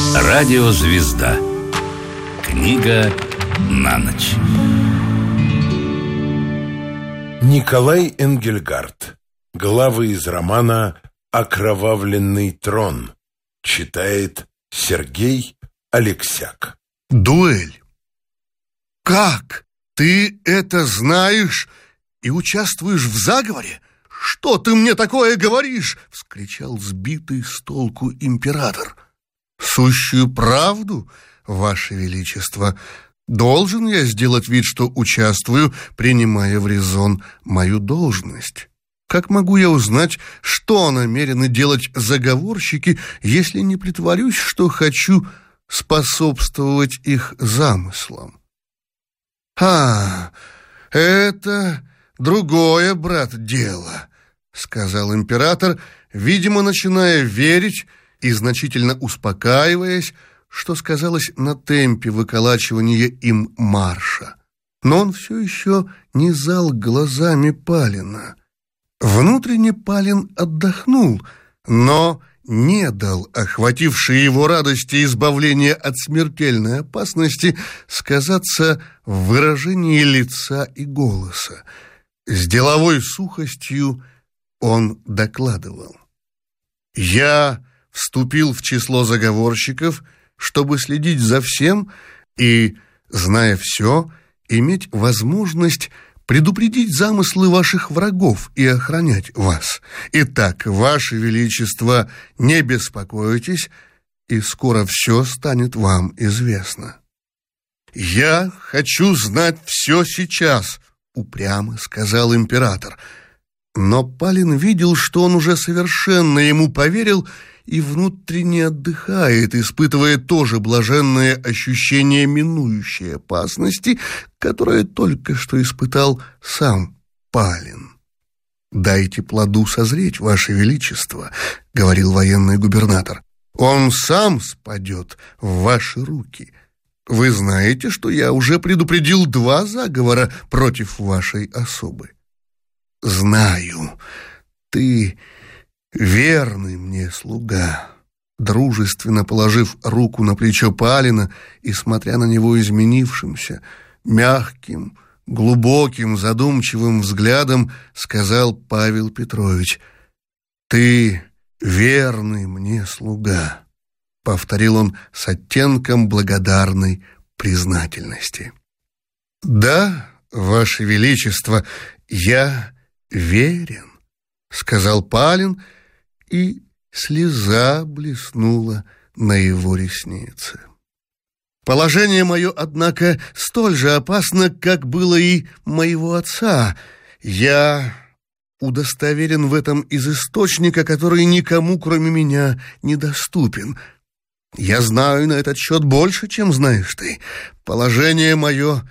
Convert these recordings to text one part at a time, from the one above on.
Радиозвезда. Книга на ночь. Николай Энгельгард. Главы из романа «Окровавленный трон». Читает Сергей Алексяк. Дуэль. Как? Ты это знаешь и участвуешь в заговоре? Что ты мне такое говоришь? Вскричал сбитый с толку император. Сущую правду, Ваше Величество. Должен я сделать вид, что участвую, принимая в резон мою должность. Как могу я узнать, что намерены делать заговорщики, если не притворюсь, что хочу способствовать их замыслам? Это другое, брат, дело, сказал император, видимо, начиная верить и значительно успокаиваясь, что сказалось на темпе выколачивания им марша. Но он все еще низал глазами Палина. Внутренне Палин отдохнул, но не дал охватившей его радости избавления от смертельной опасности сказаться в выражении лица и голоса. С деловой сухостью он докладывал: «Я вступил в число заговорщиков, чтобы следить за всем и, зная все, иметь возможность предупредить замыслы ваших врагов и охранять вас. Итак, Ваше Величество, не беспокойтесь, и скоро все станет вам известно». «Я хочу знать все сейчас», — упрямо сказал император. Но Палин видел, что он уже совершенно ему поверил и внутренне отдыхает, испытывая тоже блаженное ощущение минующей опасности, которое только что испытал сам Палин. «Дайте плоду созреть, Ваше Величество», — говорил военный губернатор. «Он сам спадет в ваши руки. Вы знаете, что я уже предупредил 2 заговора против вашей особы». «Знаю, ты верный мне слуга», дружественно положив руку на плечо Палина и смотря на него изменившимся, мягким, глубоким, задумчивым взглядом, сказал Павел Петрович: «Ты верный мне слуга», — повторил он с оттенком благодарной признательности. «Да, Ваше Величество, я верен», — сказал Палин, и слеза блеснула на его реснице. «Положение мое, однако, столь же опасно, как было и моего отца. Я удостоверен в этом из источника, который никому, кроме меня, недоступен. Я знаю на этот счет больше, чем знаешь ты. Положение мое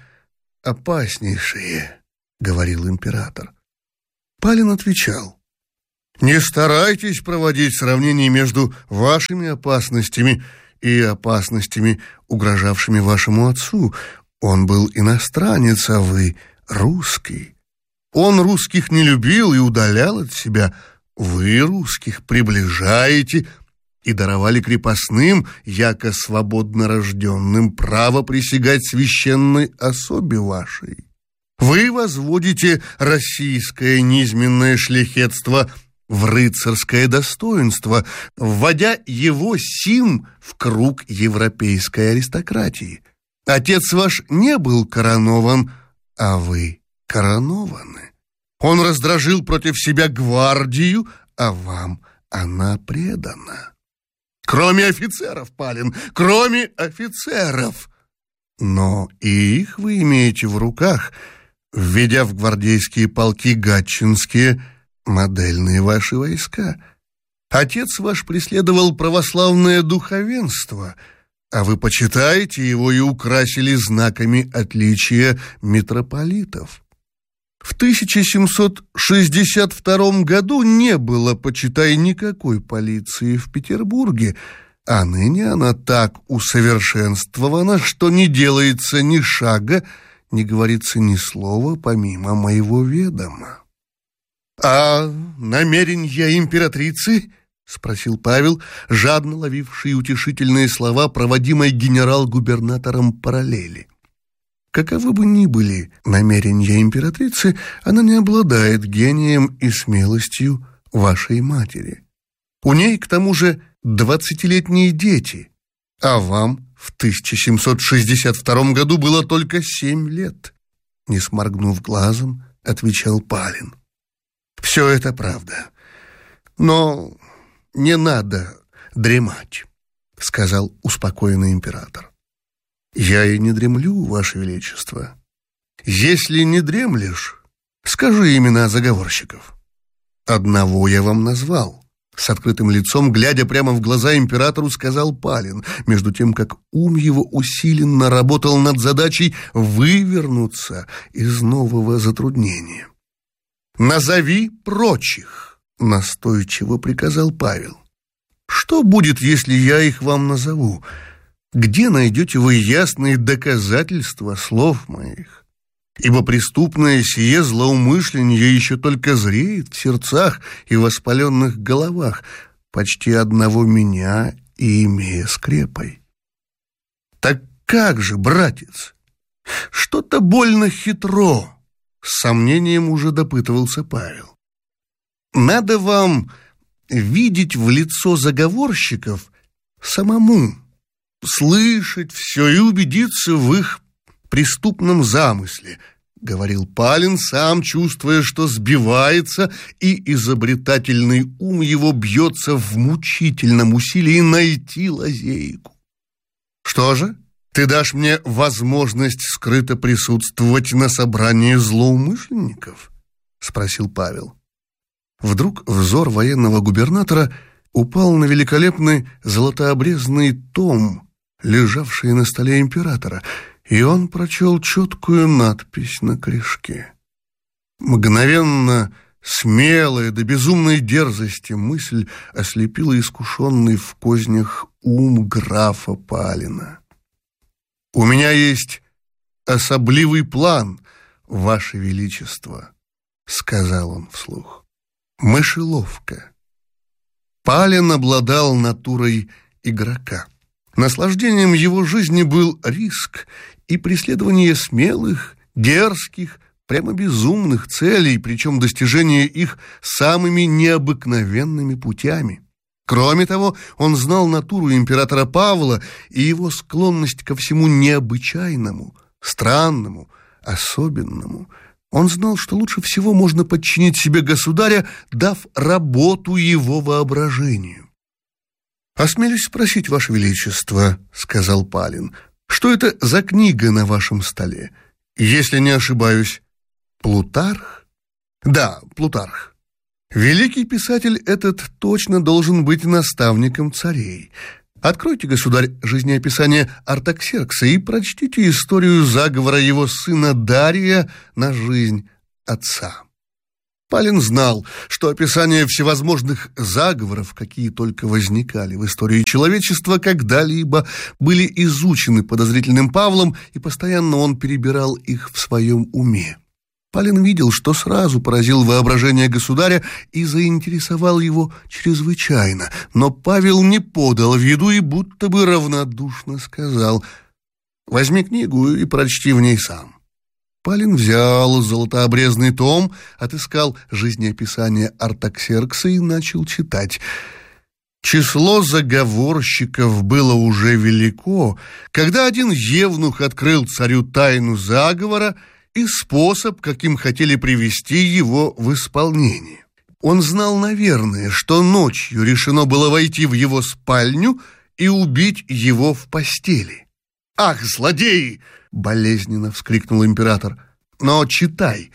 опаснейшее», — говорил император. Палин отвечал: «Не старайтесь проводить сравнение между вашими опасностями и опасностями, угрожавшими вашему отцу. Он был иностранец, а вы русский. Он русских не любил и удалял от себя. Вы русских приближаете и даровали крепостным, яко свободно рожденным, право присягать священной особе вашей. Вы возводите российское низменное шляхетство в рыцарское достоинство, вводя его сим в круг европейской аристократии. Отец ваш не был коронован, а вы коронованы. Он раздражил против себя гвардию, а вам она предана. Кроме офицеров, Палин, кроме офицеров. Но и их вы имеете в руках, введя в гвардейские полки гатчинские модельные ваши войска. Отец ваш преследовал православное духовенство, а вы почитаете его и украсили знаками отличия митрополитов. В 1762 году не было, почитай, никакой полиции в Петербурге, а ныне она так усовершенствована, что не делается ни шага, не говорится ни слова помимо моего ведома. А намерения императрицы спросил Павел, жадно ловивший утешительные слова, проводимой генерал-губернатором параллели. Каковы бы ни были намерения императрицы, она не обладает гением и смелостью вашей матери. У ней, к тому же, 20-летние дети, а вам в 1762 году было только 7 лет. Не сморгнув глазом, отвечал Палин. Все это правда, но не надо дремать, сказал успокоенный император. Я и не дремлю, Ваше Величество. Если не дремлешь, скажи имена заговорщиков. Одного я вам назвал. С открытым лицом, глядя прямо в глаза императору, сказал Палин, между тем, как ум его усиленно работал над задачей вывернуться из нового затруднения. «Назови прочих», — настойчиво приказал Павел. «Что будет, если я их вам назову? Где найдете вы ясные доказательства слов моих? Ибо преступное сие злоумышление еще только зреет в сердцах и воспаленных головах, почти одного меня и имея скрепой. Так как же, братец? Что-то больно хитро, с сомнением уже допытывался Павел. Надо вам видеть в лицо заговорщиков самому, слышать все и убедиться в их преступном замысле, говорил Палин, сам чувствуя, что сбивается, и изобретательный ум его бьется в мучительном усилии найти лазейку. Что же, ты дашь мне возможность скрыто присутствовать на собрании злоумышленников? Спросил Павел. Вдруг взор военного губернатора упал на великолепный золотообрезный том, лежавший на столе императора, и он прочел четкую надпись на корешке. Мгновенно смелая до безумной дерзости мысль ослепила искушенный в кознях ум графа Палина. «У меня есть особливый план, Ваше Величество», — сказал он вслух. «Мышеловка». Палин обладал натурой игрока. Наслаждением его жизни был риск и преследование смелых, дерзких, прямо безумных целей, причем достижение их самыми необыкновенными путями. Кроме того, он знал натуру императора Павла и его склонность ко всему необычайному, странному, особенному. Он знал, что лучше всего можно подчинить себе государя, дав работу его воображению. «Осмелюсь спросить, Ваше Величество, — сказал Палин, — что это за книга на вашем столе? Если не ошибаюсь, Плутарх?» «Да, Плутарх. Великий писатель этот точно должен быть наставником царей. Откройте, государь, жизнеописание Артаксеркса и прочтите историю заговора его сына Дария на жизнь отца». Палин знал, что описания всевозможных заговоров, какие только возникали в истории человечества, когда-либо были изучены подозрительным Павлом, и постоянно он перебирал их в своем уме. Палин видел, что сразу поразил воображение государя и заинтересовал его чрезвычайно, но Павел не подал виду и будто бы равнодушно сказал: «Возьми книгу и прочти в ней сам». Палин взял золотообрезный том, отыскал жизнеописание Артаксеркса и начал читать. Число заговорщиков было уже велико, когда один евнух открыл царю тайну заговора и способ, каким хотели привести его в исполнение. Он знал, наверное, что ночью решено было войти в его спальню и убить его в постели. «Ах, злодеи!» — болезненно вскрикнул император. «Но читай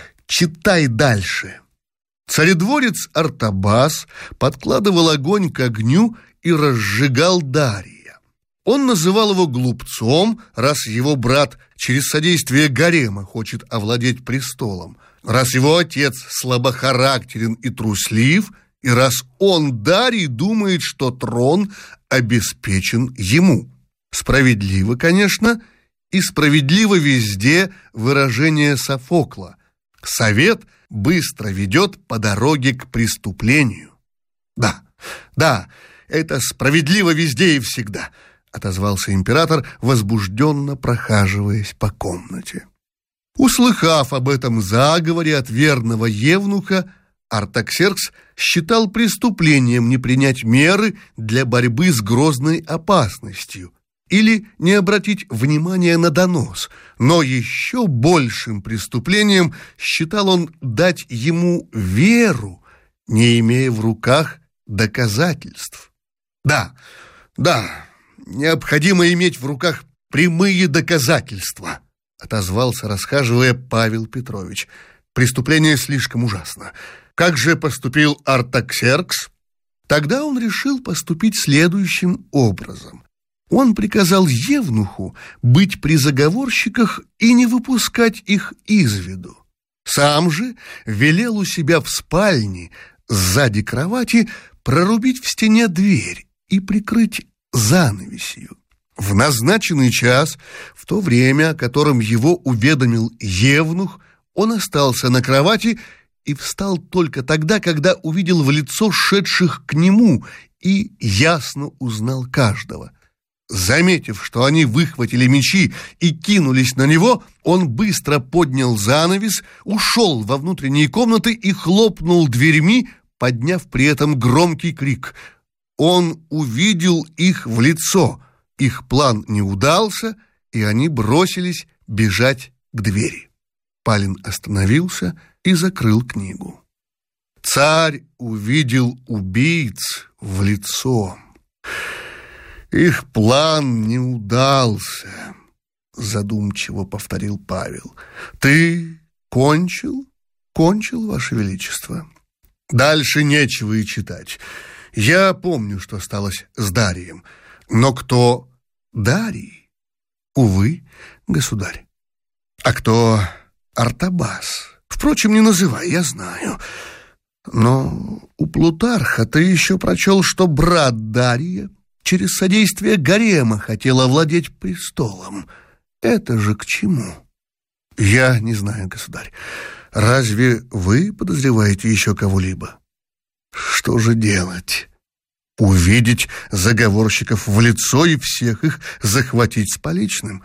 дальше». Царедворец Артабас подкладывал огонь к огню и разжигал Дария. Он называл его глупцом, раз его брат через содействие гарема хочет овладеть престолом, раз его отец слабохарактерен и труслив, и раз он, Дарий, думает, что трон обеспечен ему. Справедливо, конечно, и справедливо везде выражение Софокла: совет быстро ведет по дороге к преступлению. Да, Да, это справедливо везде и всегда, отозвался император, возбужденно прохаживаясь по комнате. Услыхав об этом заговоре от верного евнуха, Артаксеркс считал преступлением не принять меры для борьбы с грозной опасностью или не обратить внимания на донос, но еще большим преступлением считал он дать ему веру, не имея в руках доказательств. Да, необходимо иметь в руках прямые доказательства, отозвался, расхаживая, Павел Петрович. Преступление слишком ужасно. Как же поступил Артаксеркс? Тогда он решил поступить следующим образом. Он приказал евнуху быть при заговорщиках и не выпускать их из виду. Сам же велел у себя в спальне сзади кровати прорубить в стене дверь и прикрыть занавесью. В назначенный час, в то время, о котором его уведомил евнух, он остался на кровати и встал только тогда, когда увидел в лицо шедших к нему и ясно узнал каждого. Заметив, что они выхватили мечи и кинулись на него, он быстро поднял занавес, ушел во внутренние комнаты и хлопнул дверьми, подняв при этом громкий крик. Он увидел их в лицо. Их план не удался, и они бросились бежать к двери. Палин остановился и закрыл книгу. Царь увидел убийц в лицо. «Их план не удался», — задумчиво повторил Павел. «Ты кончил? Кончил, Ваше Величество. Дальше нечего и читать. Я помню, что сталось с Дарием. Но кто Дарий? Увы, государь. А кто Артабас? Впрочем, не называй, я знаю. Но у Плутарха ты еще прочел, что брат Дария через содействие гарема хотел овладеть престолом. Это же к чему? Я не знаю, государь. Разве вы подозреваете еще кого-либо? Что же делать? Увидеть заговорщиков в лицо и всех их захватить с поличным?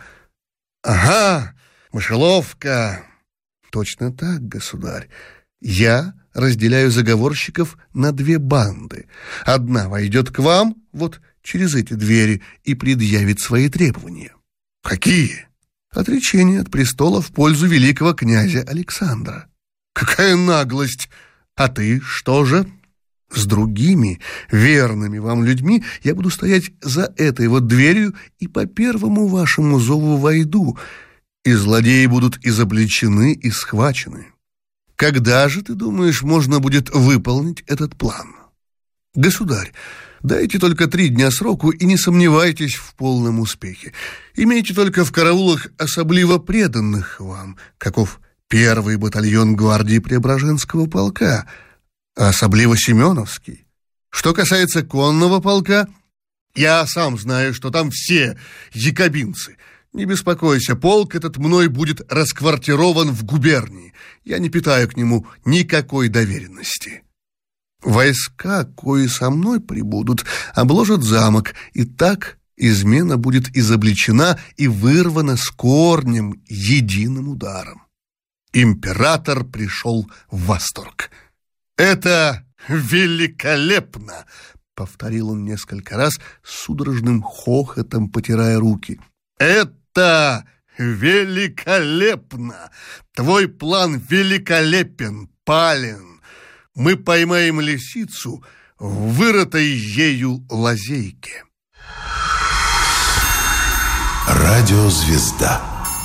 Ага, мышеловка. Точно так, государь. Я разделяю заговорщиков на две банды. Одна войдет к вам, вот через эти двери, и предъявит свои требования. Какие? Отречение от престола в пользу великого князя Александра. Какая наглость! А ты что же? С другими верными вам людьми я буду стоять за этой вот дверью и по первому вашему зову войду, и злодеи будут изобличены и схвачены. Когда же, ты думаешь, можно будет выполнить этот план? Государь, дайте только 3 дня сроку и не сомневайтесь в полном успехе. Имейте только в караулах особливо преданных вам, каков 1-й батальон гвардии Преображенского полка, а особливо Семеновский. Что касается конного полка, я сам знаю, что там все якобинцы. Не беспокойся, полк этот мной будет расквартирован в губернии. Я не питаю к нему никакой доверенности. Войска, кои со мной прибудут, обложат замок, и так измена будет изобличена и вырвана с корнем единым ударом. Император пришел в восторг. «Это великолепно!» — повторил он несколько раз, судорожным хохотом потирая руки. «Это великолепно! Твой план великолепен, Палин! Мы поймаем лисицу в вырытой ею лазейке». Радиозвезда.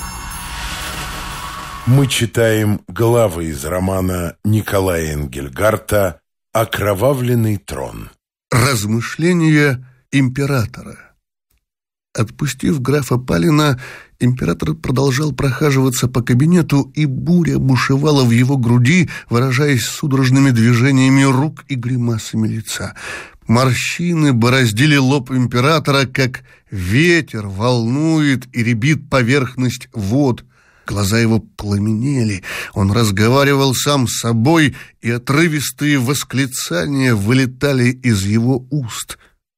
Мы читаем главы из романа Николая Энгельгарта «Окровавленный трон». Размышления императора. Отпустив графа Палина, император продолжал прохаживаться по кабинету, и буря бушевала в его груди, выражаясь судорожными движениями рук и гримасами лица. Морщины бороздили лоб императора, как ветер волнует и рябит поверхность вод. Глаза его пламенели, он разговаривал сам с собой, и отрывистые восклицания вылетали из его уст.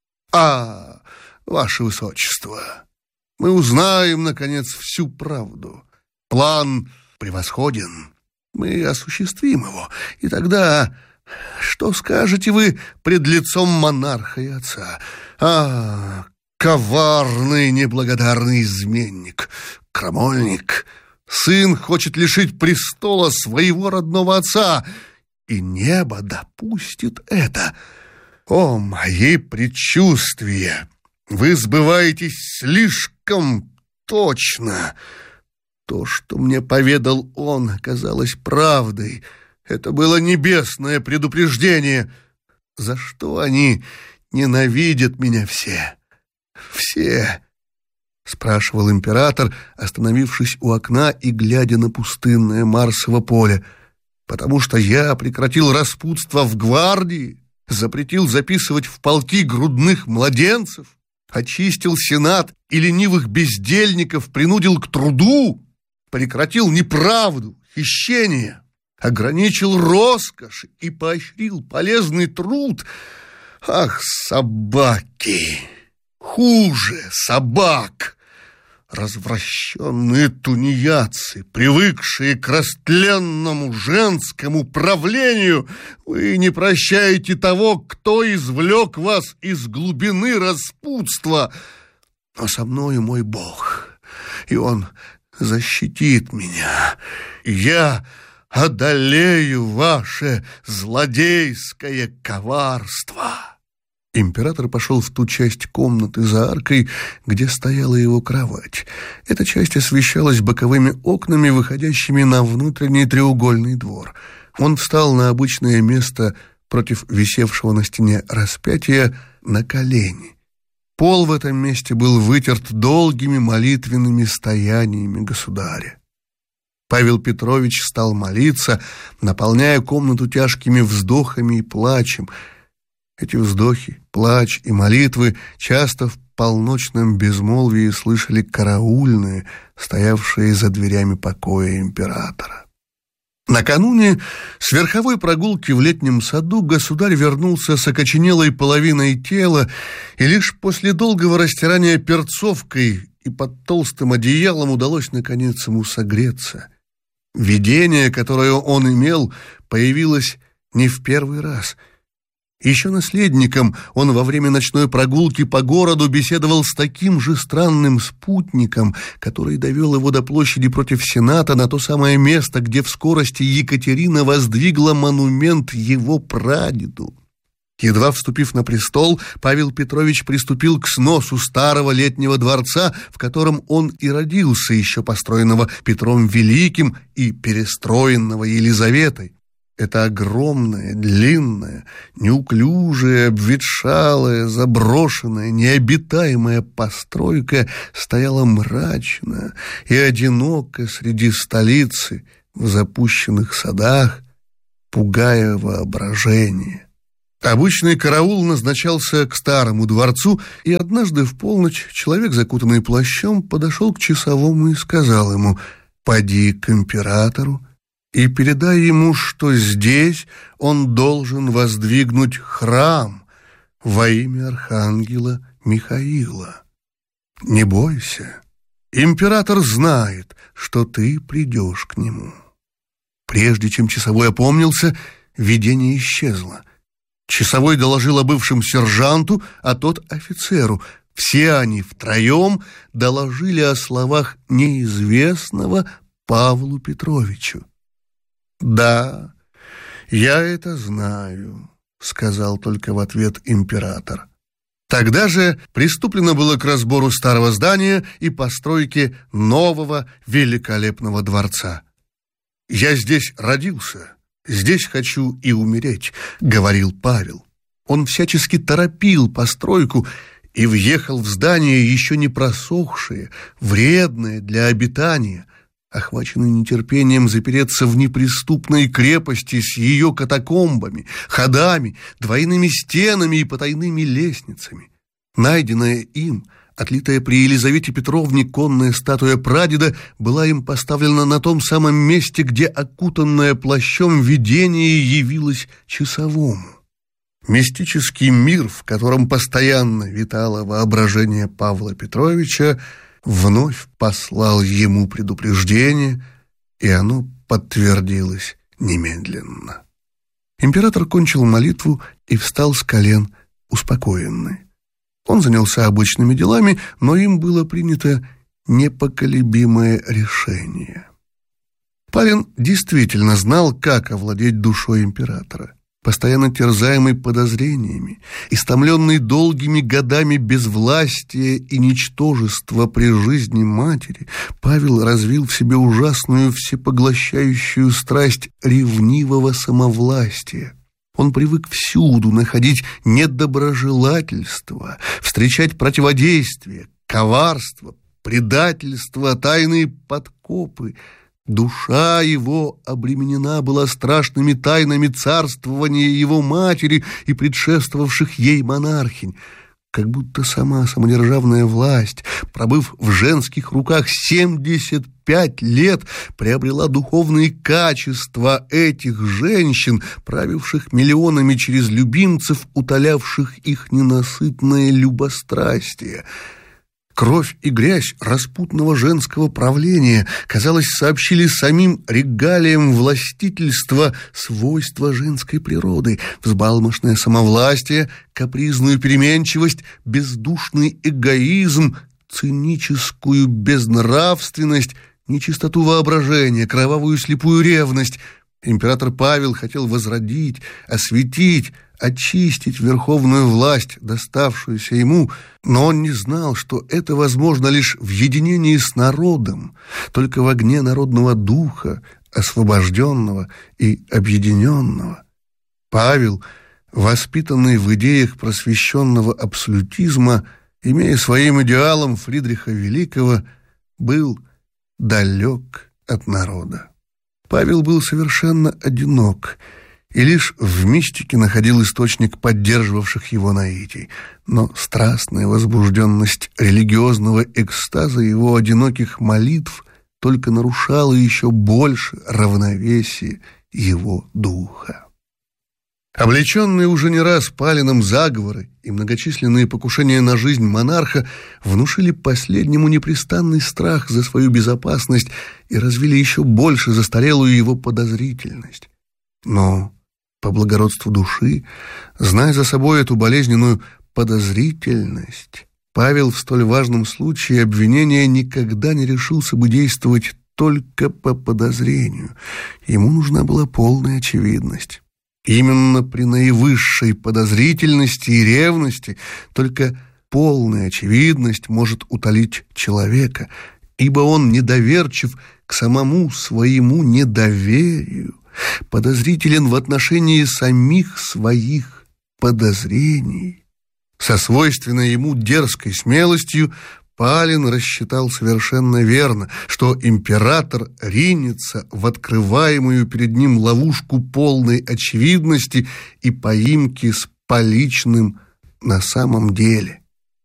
Ваше Высочество, мы узнаем, наконец, всю правду. План превосходен, мы осуществим его, и тогда... Что скажете вы пред лицом монарха и отца? Коварный, неблагодарный изменник, крамольник. Сын хочет лишить престола своего родного отца, и небо допустит это. О, мои предчувствия! Вы сбываетесь слишком точно. То, что мне поведал он, оказалось правдой. Это было небесное предупреждение. За что они ненавидят меня все? Все? Спрашивал император, остановившись у окна и глядя на пустынное Марсово поле. Потому что я прекратил распутство в гвардии, запретил записывать в полки грудных младенцев, очистил сенат и ленивых бездельников принудил к труду, прекратил неправду, хищение, ограничил роскошь и поощрил полезный труд. Ах, собаки! Хуже собак! Развращенные тунеядцы, привыкшие к растленному женскому правлению, вы не прощаете того, кто извлек вас из глубины распутства. Но со мною мой Бог, и Он защитит меня. Я одолею ваше злодейское коварство. Император пошел в ту часть комнаты за аркой, где стояла его кровать. Эта часть освещалась боковыми окнами, выходящими на внутренний треугольный двор. Он встал на обычное место против висевшего на стене распятия на колени. Пол в этом месте был вытерт долгими молитвенными стояниями государя. Павел Петрович стал молиться, наполняя комнату тяжкими вздохами и плачем. Эти вздохи, плач и молитвы часто в полночном безмолвии слышали караульные, стоявшие за дверями покоя императора. Накануне с верховой прогулки в летнем саду государь вернулся с окоченелой половиной тела, и лишь после долгого растирания перцовкой и под толстым одеялом удалось наконец ему согреться. Видение, которое он имел, появилось не в первый раз. Еще наследником он во время ночной прогулки по городу беседовал с таким же странным спутником, который довел его до площади против Сената, на то самое место, где в скорости Екатерина воздвигла монумент его прадеду. Едва вступив на престол, Павел Петрович приступил к сносу старого летнего дворца, в котором он и родился, еще построенного Петром Великим и перестроенного Елизаветой. Эта огромная, длинная, неуклюжая, обветшалая, заброшенная, необитаемая постройка стояла мрачно и одиноко среди столицы в запущенных садах, пугая воображение. Обычный караул назначался к старому дворцу, и однажды в полночь человек, закутанный плащом, подошел к часовому и сказал ему: «Поди к императору и передай ему, что здесь он должен воздвигнуть храм во имя архангела Михаила. Не бойся, император знает, что ты придешь к нему». Прежде чем часовой опомнился, видение исчезло. Часовой доложил о бывшем сержанту, а тот офицеру. Все они втроем доложили о словах неизвестного Павлу Петровичу. «Да, я это знаю», — сказал только в ответ император. Тогда же приступлено было к разбору старого здания и постройке нового великолепного дворца. «Я здесь родился, здесь хочу и умереть», — говорил Павел. Он всячески торопил постройку и въехал в здание, еще не просохшее, вредное для обитания, охваченный нетерпением запереться в неприступной крепости с ее катакомбами, ходами, двойными стенами и потайными лестницами. Найденное им, Отлитая при Елизавете Петровне конная статуя прадеда была им поставлена на том самом месте, где окутанное плащом видение явилось часовому. Мистический мир, в котором постоянно витало воображение Павла Петровича, вновь послал ему предупреждение, и оно подтвердилось немедленно. Император кончил молитву и встал с колен успокоенный. Он занялся обычными делами, но им было принято непоколебимое решение. Павел действительно знал, как овладеть душой императора. Постоянно терзаемый подозрениями, истомленный долгими годами безвластия и ничтожества при жизни матери, Павел развил в себе ужасную всепоглощающую страсть ревнивого самовластия. Он привык всюду находить недоброжелательство, встречать противодействие, коварство, предательство, тайные подкопы. Душа его обременена была страшными тайнами царствования его матери и предшествовавших ей монархинь. Как будто сама самодержавная власть, пробыв в женских руках 75 лет, приобрела духовные качества этих женщин, правивших миллионами через любимцев, утолявших их ненасытное любострастие. Кровь и грязь распутного женского правления, казалось, сообщили самим регалиям властительства свойства женской природы: взбалмошное самовластие, капризную переменчивость, бездушный эгоизм, циническую безнравственность, нечистоту воображения, кровавую слепую ревность. Император Павел хотел возродить, осветить, очистить верховную власть, доставшуюся ему, но он не знал, что это возможно лишь в единении с народом, только в огне народного духа, освобожденного и объединенного. Павел, воспитанный в идеях просвещенного абсолютизма, имея своим идеалом Фридриха Великого, был далек от народа. Павел был совершенно одинок и лишь в мистике находил источник поддерживавших его наитий. Но страстная возбужденность религиозного экстаза его одиноких молитв только нарушала еще больше равновесие его духа. Облеченные уже не раз Палиным заговоры и многочисленные покушения на жизнь монарха внушили последнему непрестанный страх за свою безопасность и развили еще больше застарелую его подозрительность. Но по благородству души, зная за собой эту болезненную подозрительность, Павел в столь важном случае обвинения никогда не решился бы действовать только по подозрению. Ему нужна была полная очевидность. Именно при наивысшей подозрительности и ревности только полная очевидность может утолить человека, ибо он недоверчив к самому своему недоверию, подозрителен в отношении самих своих подозрений. Со свойственной ему дерзкой смелостью Палин рассчитал совершенно верно, что император ринется в открываемую перед ним ловушку полной очевидности и поимки с поличным на самом деле.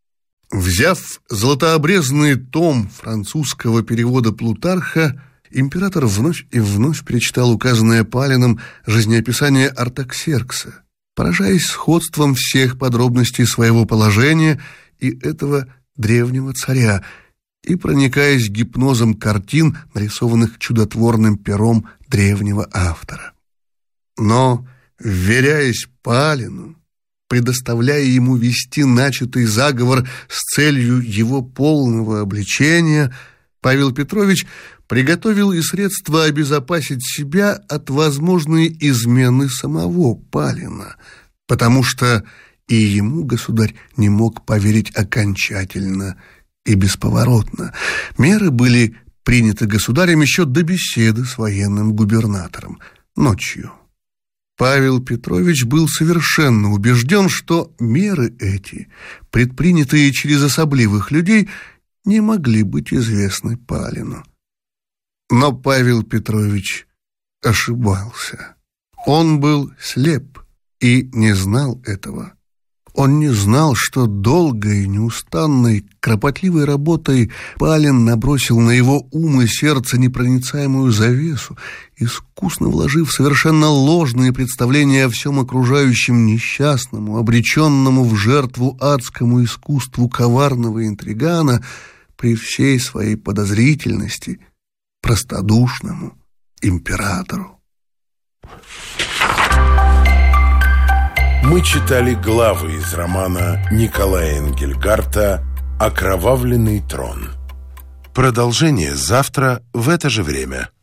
Взяв золотообрезанный том французского перевода Плутарха, император вновь и вновь перечитал указанное Палином жизнеописание Артаксеркса, поражаясь сходством всех подробностей своего положения и этого древнего царя, и проникаясь гипнозом картин, нарисованных чудотворным пером древнего автора. Но, вверяясь Палину, предоставляя ему вести начатый заговор с целью его полного обличения, Павел Петрович приготовил и средства обезопасить себя от возможной измены самого Палина, потому что и ему государь не мог поверить окончательно и бесповоротно. Меры были приняты государем еще до беседы с военным губернатором ночью. Павел Петрович был совершенно убежден, что меры эти, предпринятые через особливых людей, не могли быть известны Палину. Но Павел Петрович ошибался. Он был слеп и не знал этого. Он не знал, что долгой, неустанной, кропотливой работой Палин набросил на его ум и сердце непроницаемую завесу, искусно вложив совершенно ложные представления о всем окружающем несчастному, обреченному в жертву адскому искусству коварного интригана, при всей своей подозрительности, простодушному императору. Мы читали главы из романа Николая Энгельгарта «Окровавленный трон». Продолжение завтра в это же время.